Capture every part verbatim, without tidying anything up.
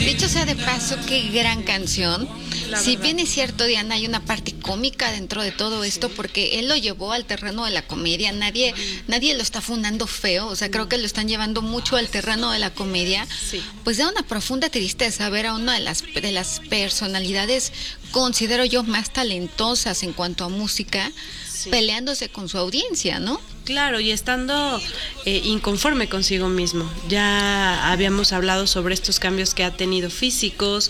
Dicho sea de paso, qué gran canción. Si bien es cierto, Diana, hay una parte cómica dentro de todo esto, sí, porque él lo llevó al terreno de la comedia. Nadie, nadie lo está fundando feo, o sea, creo que lo están llevando mucho al terreno de la comedia. Sí. Pues da una profunda tristeza ver a una de las, de las personalidades, considero yo, más talentosas en cuanto a música, sí, peleándose con su audiencia, ¿no? Claro, y estando eh, inconforme consigo mismo. Ya habíamos hablado sobre estos cambios que ha tenido físicos,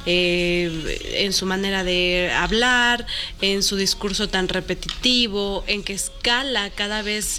eh, en su manera de hablar, en su discurso tan repetitivo, en que escala cada vez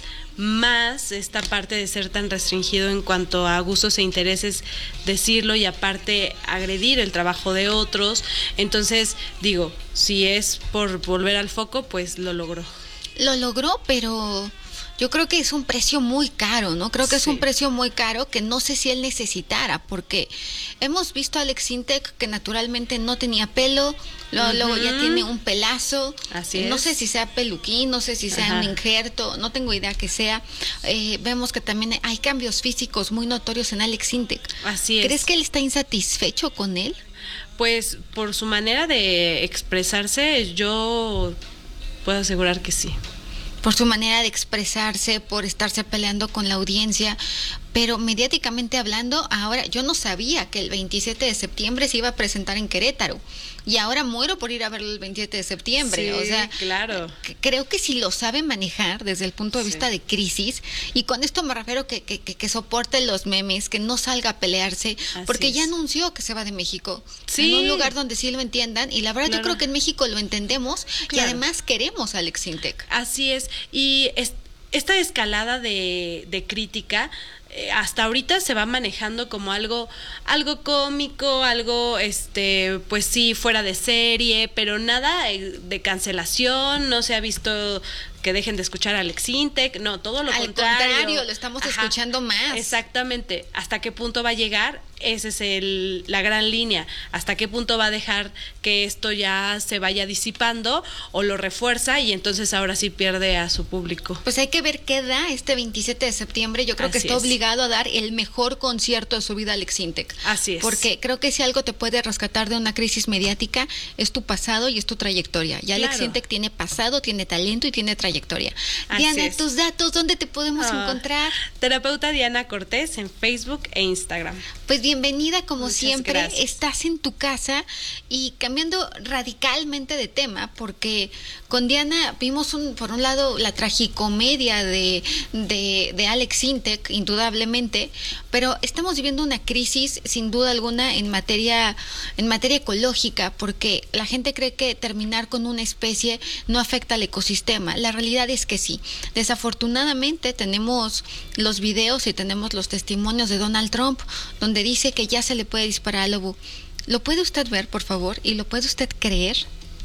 más esta parte de ser tan restringido en cuanto a gustos e intereses, decirlo y aparte agredir el trabajo de otros. Entonces, digo, si es por volver al foco, pues lo logró. Lo logró, pero yo creo que es un precio muy caro, ¿no? Creo que sí, es un precio muy caro que no sé si él necesitara, porque hemos visto a Alex Intec que naturalmente no tenía pelo, luego, uh-huh, luego ya tiene un pelazo. Así es. No sé si sea peluquín, no sé si sea, ajá, un injerto, no tengo idea que sea. Eh, vemos que también hay cambios físicos muy notorios en Alex Intec. Así es. ¿Crees que él está insatisfecho con él? Pues por su manera de expresarse, yo puedo asegurar que sí. Por su manera de expresarse, por estarse peleando con la audiencia, pero mediáticamente hablando, ahora yo no sabía que el veintisiete de septiembre se iba a presentar en Querétaro, y ahora muero por ir a verlo el veintisiete de septiembre. Sí, o sea, claro. Creo que si lo sabe manejar desde el punto de vista, sí, de crisis, y con esto me refiero que, que, que, que soporte los memes, que no salga a pelearse, así porque es. Ya anunció que se va de México, sí, en un lugar donde sí lo entiendan, y la verdad, claro, yo creo que en México lo entendemos, claro, y además queremos a Alex Intec. Así es, y es, esta escalada de, de crítica eh, hasta ahorita se va manejando como algo algo cómico, algo este pues sí, fuera de serie, pero nada de cancelación. No se ha visto que dejen de escuchar a Alex Intec, no, todo lo Al contrario. Al contrario, lo estamos, ajá, escuchando más. Exactamente. ¿Hasta qué punto va a llegar? Esa es el, la gran línea. ¿Hasta qué punto va a dejar que esto ya se vaya disipando o lo refuerza y entonces ahora sí pierde a su público? Pues hay que ver qué da este veintisiete de septiembre. Yo creo Así que está es. obligado a dar el mejor concierto de su vida, Alex Intec. Así es. Porque creo que si algo te puede rescatar de una crisis mediática es tu pasado y es tu trayectoria. Y Alex, claro, Intec tiene pasado, tiene talento y tiene trayectoria. Así Diana, es. Tus datos, ¿dónde te podemos oh. encontrar? Terapeuta Diana Cortés en Facebook e Instagram. Pues bienvenida como Muchas siempre, gracias. Estás en tu casa y cambiando radicalmente de tema, porque con Diana vimos un, por un lado la tragicomedia de, de, de Alex Intec, indudablemente, pero estamos viviendo una crisis sin duda alguna en materia, en materia ecológica, porque la gente cree que terminar con una especie no afecta al ecosistema. La realidad es que sí. Desafortunadamente tenemos los videos y tenemos los testimonios de Donald Trump, donde dice que ya se le puede disparar al lobo. ¿Lo puede usted ver, por favor? ¿Y lo puede usted creer?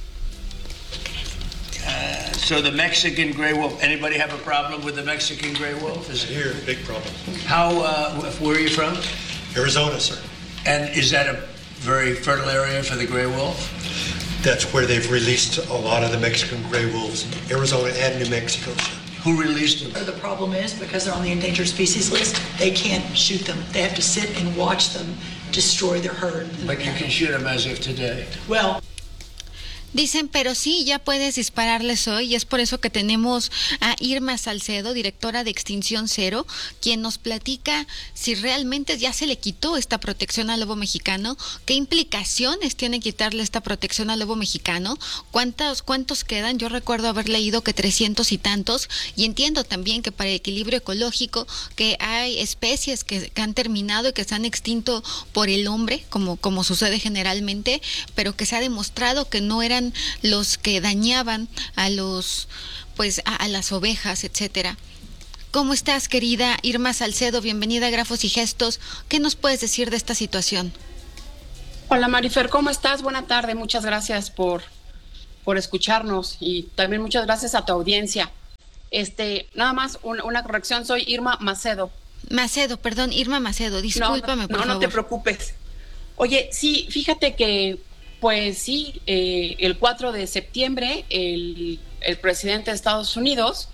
Uh, so the Mexican gray wolf, anybody have a problem with the Mexican gray wolf? Is Here, big problem. How, uh, where are you from? Arizona, sir. And is that a very fertile area for the gray wolf? That's where they've released a lot of the Mexican gray wolves, Arizona and New Mexico, sir. Who released them? The problem is, because they're on the endangered species list, they can't shoot them. They have to sit and watch them destroy their herd. But you can shoot them as of today. Well, dicen, pero sí, ya puedes dispararles hoy, y es por eso que tenemos a Irma Salcedo, directora de Extinción Cero, quien nos platica si realmente ya se le quitó esta protección al lobo mexicano, qué implicaciones tiene quitarle esta protección al lobo mexicano, cuántos, cuántos quedan. Yo recuerdo haber leído que trescientos y tantos, y entiendo también que para el equilibrio ecológico, que hay especies que, que han terminado y que se han extinto por el hombre, como, como sucede generalmente, pero que se ha demostrado que no eran los que dañaban a los pues a, a las ovejas, etcétera. ¿Cómo estás, querida Irma Salcedo? Bienvenida a Grafos y Gestos. ¿Qué nos puedes decir de esta situación? Hola, Marifer, ¿cómo estás? Buena tarde, muchas gracias por, por escucharnos y también muchas gracias a tu audiencia. Este, nada más un, una corrección, soy Irma Macedo. Macedo, perdón, Irma Macedo, discúlpame, no, por no, favor. No te preocupes. Oye, sí, fíjate que pues sí, eh, el cuatro de septiembre el, el presidente de Estados Unidos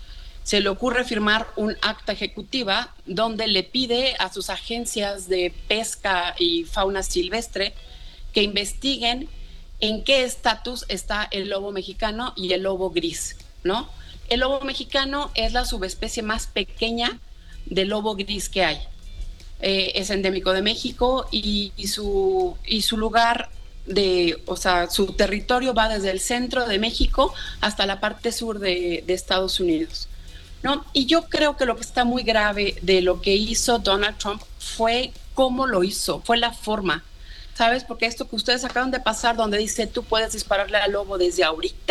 se le ocurre firmar un acta ejecutiva donde le pide a sus agencias de pesca y fauna silvestre que investiguen en qué estatus está el lobo mexicano y el lobo gris, ¿no? El lobo mexicano es la subespecie más pequeña del lobo gris que hay. Eh, es endémico de México y, y, su, y su lugar de, o sea, su territorio va desde el centro de México hasta la parte sur de, de Estados Unidos, ¿no? Y yo creo que lo que está muy grave de lo que hizo Donald Trump fue cómo lo hizo, fue la forma, ¿sabes? Porque esto que ustedes acaban de pasar, donde dice tú puedes dispararle al lobo desde ahorita,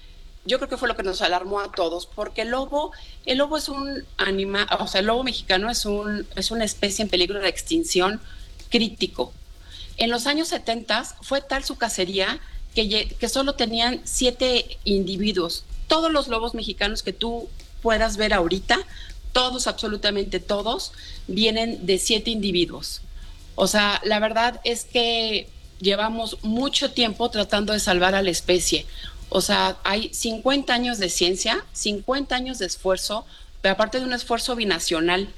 yo creo que fue lo que nos alarmó a todos, porque el lobo, el lobo es un animal, o sea, el lobo mexicano es, un, es una especie en peligro de extinción crítico. En los años setenta fue tal su cacería que, que solo tenían siete individuos. Todos los lobos mexicanos que tú puedas ver ahorita, todos, absolutamente todos, vienen de siete individuos. O sea, la verdad es que llevamos mucho tiempo tratando de salvar a la especie. O sea, hay cincuenta años de ciencia, cincuenta años de esfuerzo, pero aparte de un esfuerzo binacional,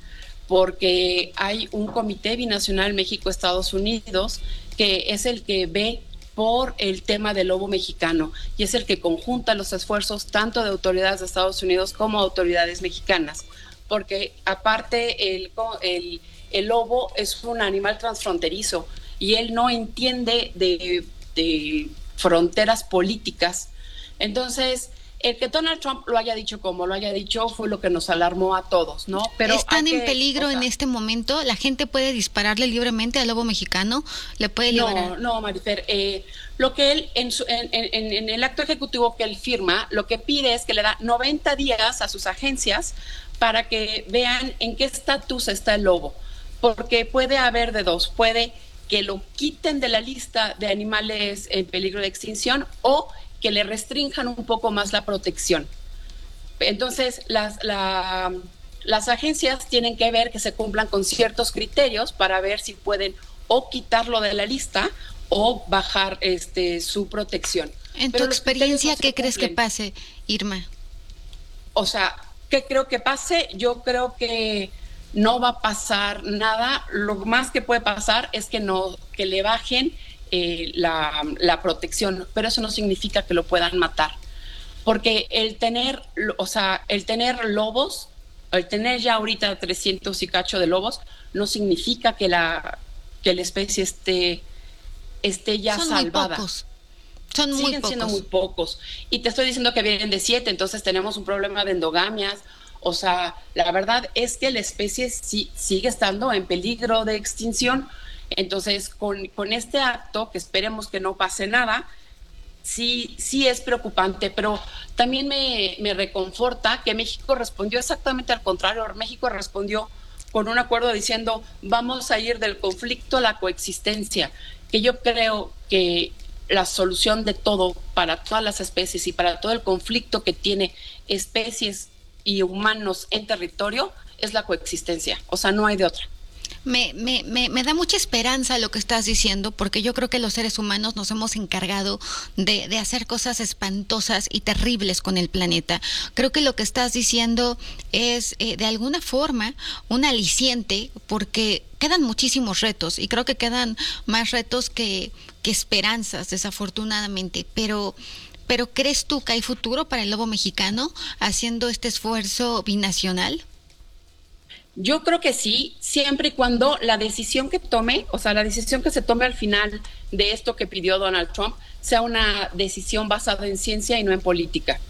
porque hay un comité binacional México-Estados Unidos que es el que ve por el tema del lobo mexicano y es el que conjunta los esfuerzos tanto de autoridades de Estados Unidos como autoridades mexicanas, porque aparte el, el, el lobo es un animal transfronterizo y él no entiende de, de fronteras políticas. Entonces, el que Donald Trump lo haya dicho como lo haya dicho fue lo que nos alarmó a todos, ¿no? Pero ¿están en que, peligro o sea, en este momento? ¿La gente puede dispararle libremente al lobo mexicano? ¿Le puede liberar? No, no, Marifer. Eh, lo que él, en, su, en, en, en el acto ejecutivo que él firma, lo que pide es que le da noventa días a sus agencias para que vean en qué estatus está el lobo. Porque puede haber de dos. Puede que lo quiten de la lista de animales en peligro de extinción o que le restrinjan un poco más la protección. Entonces, las, la, las agencias tienen que ver que se cumplan con ciertos criterios para ver si pueden o quitarlo de la lista o bajar este, su protección. En Pero tu experiencia, no ¿qué crees que cumplen. pase, Irma? O sea, ¿qué creo que pase? Yo creo que no va a pasar nada. Lo más que puede pasar es que, no, que le bajen Eh, la, la protección, pero eso no significa que lo puedan matar, porque el tener, o sea, el tener lobos, el tener ya ahorita trescientos y cacho de lobos, no significa que la, que la especie esté, esté ya Son salvada. Muy pocos. Son muy Siguen pocos. siendo muy pocos. Y te estoy diciendo que vienen de siete, entonces tenemos un problema de endogamias. O sea, la verdad es que la especie sí, sigue estando en peligro de extinción. Entonces, con, con este acto, que esperemos que no pase nada, sí, sí es preocupante, pero también me, me reconforta que México respondió exactamente al contrario. México respondió con un acuerdo diciendo vamos a ir del conflicto a la coexistencia, que yo creo que la solución de todo para todas las especies y para todo el conflicto que tiene especies y humanos en territorio es la coexistencia, o sea, no hay de otra. Me, me, me, me da mucha esperanza lo que estás diciendo, porque yo creo que los seres humanos nos hemos encargado de, de hacer cosas espantosas y terribles con el planeta. Creo que lo que estás diciendo es eh, de alguna forma un aliciente, porque quedan muchísimos retos y creo que quedan más retos que, que esperanzas, desafortunadamente, pero... ¿Pero crees tú que hay futuro para el lobo mexicano haciendo este esfuerzo binacional? Yo creo que sí, siempre y cuando la decisión que tome, o sea, la decisión que se tome al final de esto que pidió Donald Trump, sea una decisión basada en ciencia y no en política.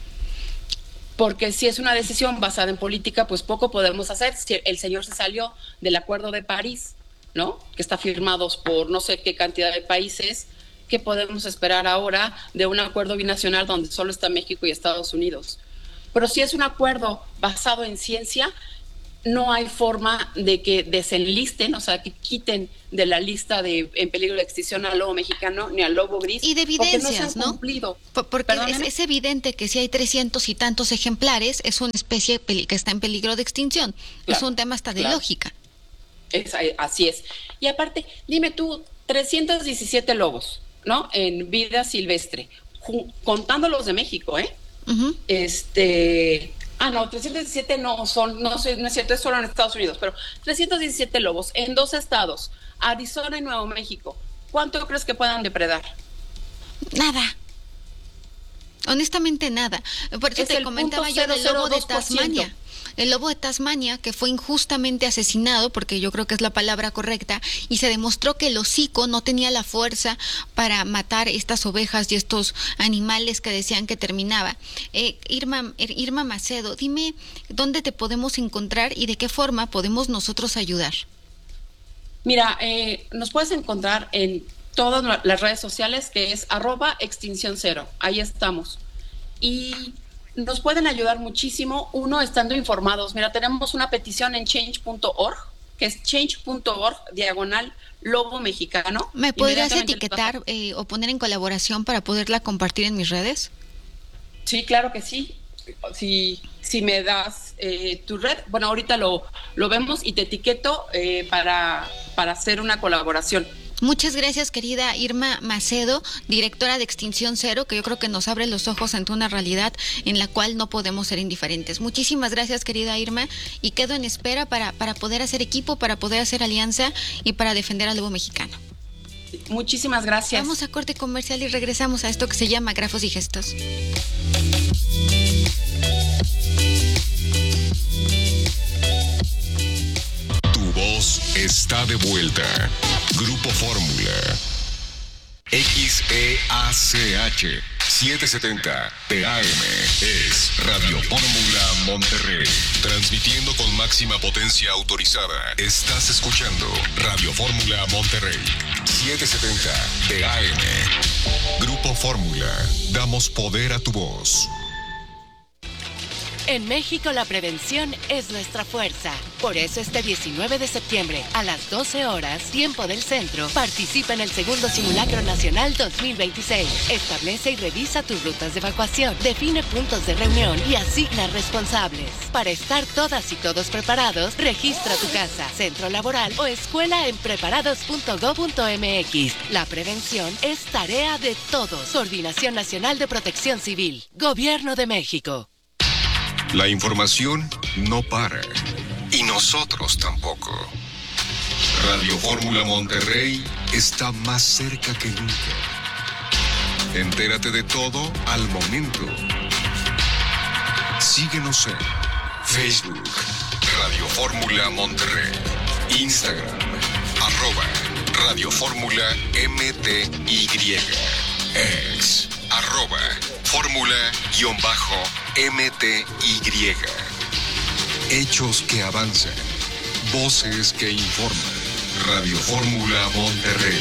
Porque si es una decisión basada en política, pues poco podemos hacer. Si el señor se salió del Acuerdo de París, ¿no? Que está firmado por no sé qué cantidad de países. ¿Qué podemos esperar ahora de un acuerdo binacional donde solo está México y Estados Unidos? Pero si es un acuerdo basado en ciencia, no hay forma de que desenlisten, o sea, que quiten de la lista de en peligro de extinción al lobo mexicano ni al lobo gris. Y de evidencias, porque no se han ¿no? cumplido. Porque es, es evidente que si hay trescientos y tantos ejemplares, es una especie que está en peligro de extinción. Claro, es un tema hasta de claro. lógica. Es, así es. Y aparte, dime tú, trescientos diecisiete lobos, ¿no? En vida silvestre, contando los de México, ¿eh? Uh-huh. Este, Ah, no, trescientos diecisiete no son, no, sé, no es cierto, es solo en Estados Unidos, pero trescientos diecisiete lobos en dos estados, Arizona y Nuevo México. ¿Cuánto crees que puedan depredar? Nada. Honestamente nada. Por eso Es te el comentaba punto yo del lobo de cero cero dos por ciento. Tasmania. El lobo de Tasmania, que fue injustamente asesinado, porque yo creo que es la palabra correcta, y se demostró que el hocico no tenía la fuerza para matar estas ovejas y estos animales que decían que terminaba. Eh, Irma, Irma Macedo, dime dónde te podemos encontrar y de qué forma podemos nosotros ayudar. Mira, eh, nos puedes encontrar en todas las redes sociales, que es arroba extinción cero. Ahí estamos. Y nos pueden ayudar muchísimo, uno, estando informados. Mira, tenemos una petición en change punto org, que es change punto org, diagonal lobo mexicano. ¿Me podrías Inmediatamente etiquetar eh, o poner en colaboración para poderla compartir en mis redes? Sí, claro que sí. Si, si me das eh, tu red, bueno, ahorita lo, lo vemos y te etiqueto eh, para, para hacer una colaboración. Muchas gracias, querida Irma Macedo, directora de Extinción Cero, que yo creo que nos abre los ojos ante una realidad en la cual no podemos ser indiferentes. Muchísimas gracias, querida Irma, y quedo en espera para, para poder hacer equipo, para poder hacer alianza y para defender al lobo mexicano. Muchísimas gracias. Vamos a corte comercial y regresamos a esto que se llama Grafos y Gestos. Tu voz está de vuelta. Grupo Fórmula. X E A C H setecientos setenta P A M es Radio Fórmula Monterrey. Transmitiendo con máxima potencia autorizada. Estás escuchando Radio Fórmula Monterrey. setecientos setenta P A M. Grupo Fórmula. Damos poder a tu voz. En México la prevención es nuestra fuerza. Por eso este diecinueve de septiembre a las doce horas, tiempo del centro, participa en el segundo Simulacro Nacional dos mil veintiséis. Establece y revisa tus rutas de evacuación, define puntos de reunión y asigna responsables. Para estar todas y todos preparados, registra tu casa, centro laboral o escuela en preparados punto gob punto m x. La prevención es tarea de todos. Coordinación Nacional de Protección Civil. Gobierno de México. La información no para. Y nosotros tampoco. Radio Fórmula Monterrey está más cerca que nunca. Entérate de todo al momento. Síguenos en Facebook, Radio Fórmula Monterrey, Instagram, arroba Radio Fórmula M T Y, ex, arroba Fórmula-M T Y. Hechos que avanzan, voces que informan. Radio Fórmula Monterrey.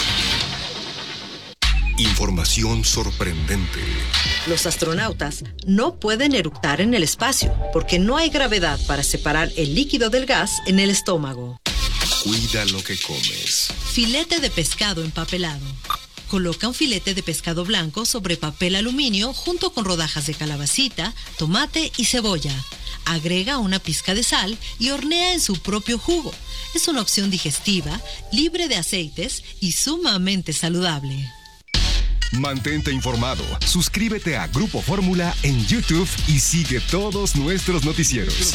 Información sorprendente. Los astronautas no pueden eructar en el espacio porque no hay gravedad para separar el líquido del gas en el estómago. Cuida lo que comes. Filete de pescado empapelado. Coloca un filete de pescado blanco sobre papel aluminio junto con rodajas de calabacita, tomate y cebolla. Agrega una pizca de sal y hornea en su propio jugo. Es una opción digestiva, libre de aceites y sumamente saludable. Mantente informado. Suscríbete a Grupo Fórmula en YouTube y sigue todos nuestros noticieros.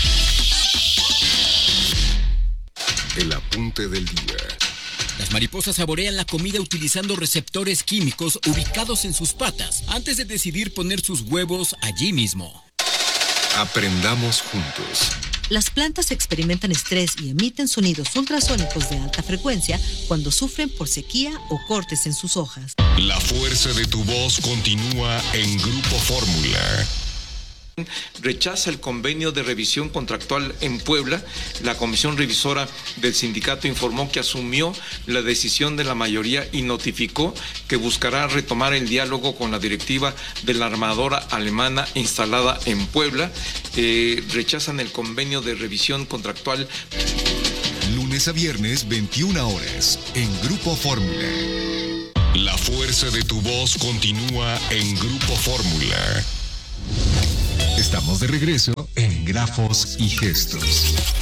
El apunte del día. Las mariposas saborean la comida utilizando receptores químicos ubicados en sus patas antes de decidir poner sus huevos allí mismo. Aprendamos juntos. Las plantas experimentan estrés y emiten sonidos ultrasónicos de alta frecuencia cuando sufren por sequía o cortes en sus hojas. La fuerza de tu voz continúa en Grupo Fórmula. Rechaza el convenio de revisión contractual en Puebla. La comisión revisora del sindicato informó que asumió la decisión de la mayoría y notificó que buscará retomar el diálogo con la directiva de la armadora alemana instalada en Puebla. Eh, rechazan el convenio de revisión contractual. Lunes a viernes, veintiuna horas, en Grupo Fórmula. La fuerza de tu voz continúa en Grupo Fórmula. Estamos de regreso en Grafos y Gestos.